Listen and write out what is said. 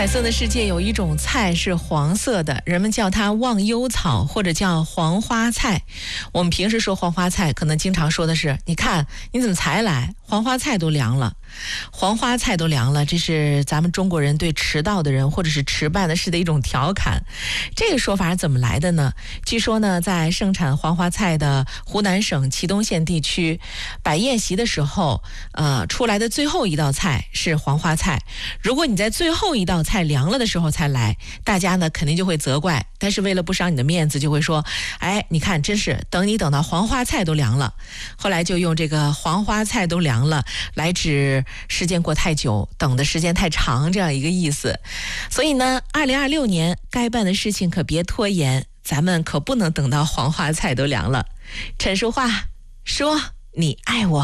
彩色的世界有一种菜是黄色的，人们叫它忘忧草或者叫黄花菜。我们平时说黄花菜，可能经常说的是，你看你怎么才来，黄花菜都凉了。黄花菜都凉了，这是咱们中国人对迟到的人或者是迟办的事的一种调侃。这个说法是怎么来的呢？据说呢，在盛产黄花菜的湖南省祁东县地区，摆宴席的时候，出来的最后一道菜是黄花菜。如果你在最后一道菜凉了的时候才来，大家呢肯定就会责怪，但是为了不伤你的面子，就会说，哎，你看，真是等到黄花菜都凉了。后来就用这个黄花菜都凉了来指时间过太久，等的时间太长这样一个意思。所以呢，2026年该办的事情可别拖延，咱们可不能等到黄花菜都凉了。陈淑桦说：“你爱我。”